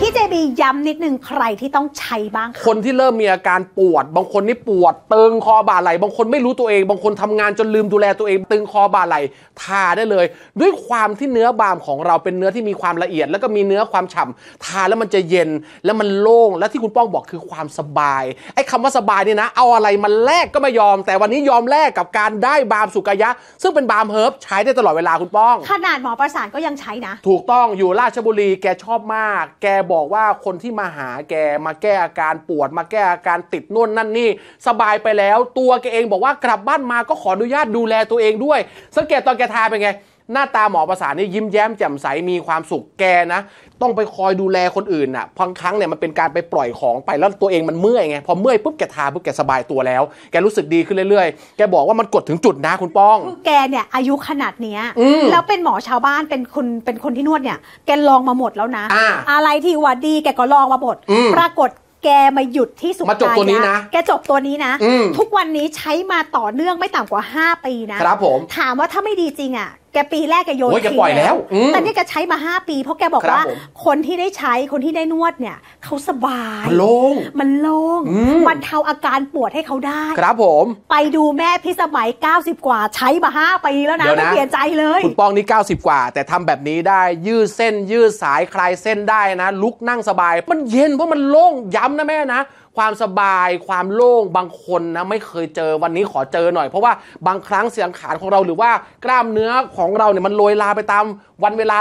พี่เจบีย้ำนิดนึงใครที่ต้องใช้บ้างคนที่เริ่มมีอาการปวดบางคนนี่ปวดตึงคอบ่าไหล่บางคนไม่รู้ตัวเองบางคนทำงานจนลืมดูแลตัวเองตึงคอบ่าไหล่ทาได้เลยด้วยความที่เนื้อบามของเราเป็นเนื้อที่มีความละเอียดแล้วก็มีเนื้อความฉ่ำทาแล้วมันจะเย็นแล้วมันโล่งและที่คุณป้องบอกคือความสบายไอ้คำว่าสบายนี่นะเอาอะไรมาแลกก็ไม่ยอมแต่วันนี้ยอมแลกกับการได้บามสุกายะซึ่งเป็นบามเฮิร์บใช้ได้ตลอดเวลาคุณป้องขนาดหมอประสานก็ยังใช้นะถูกต้องอยู่ราชบุรีแกชอบมากแกบอกว่าคนที่มาหาแกมาแก้อาการปวดมาแก้อาการติดนู่นนั่นนี่สบายไปแล้วตัวแกเองบอกว่ากลับบ้านมาก็ขออนุญาตดูแลตัวเองด้วยสังเกตตอนแกทาเป็นไงหน้าตาหมอประสานนี่ยิ้มแย้มแจ่มใสมีความสุขแกนะต้องไปคอยดูแลคนอื่นน่ะบางครั้งเนี่ยมันเป็นการไปปล่อยของไปแล้วตัวเองมันเมื่อยไงพอเมื่อยปุ๊บแกทาปุ๊บแกสบายตัวแล้วแกรู้สึกดีขึ้นเรื่อยๆแกบอกว่ามันกดถึงจุดนะคุณป้องแกเนี่ยอายุขนาดเนี้ยแล้วเป็นหมอชาวบ้านเป็นคนที่นวดเนี่ยแกลองมาหมดแล้วนะอะไรที่ว่าดีแกก็ลองมาหมดปรากฏแกมาหยุดที่สุกายะมาจบตัวนี้นะแกจบตัวนี้นะทุกวันนี้ใช้มาต่อเนื่องไม่ต่ำกว่า5 ปีนะครับผมถามว่าถ้าไม่ดีจริงอ่ะแกปีแรกแกโยนทิ้งแล้วแต่นี่แกใช้มา5 ปีเพราะแกบอกว่าคนที่ได้ใช้คนที่ได้นวดเนี่ยเขาสบายมันโล่งมันเทาอาการปวดให้เขาได้ครับผมไปดูแม่พี่สมัย90 กว่าใช้มา5 ปีแล้วนะไม่เปลี่ยนใจเลยคุณป้องนี่90 กว่าแต่ทำแบบนี้ได้ยืดเส้นยืดสายคลายเส้นได้นะลุกนั่งสบายมันเย็นเพราะมันโล่งย้ำนะแม่นะความสบายความโล่งบางคนนะไม่เคยเจอวันนี้ขอเจอหน่อยเพราะว่าบางครั้งเสียงขานของเราหรือว่ากล้ามเนื้อของเราเนี่ยมันโรยลาไปตามวันเวลา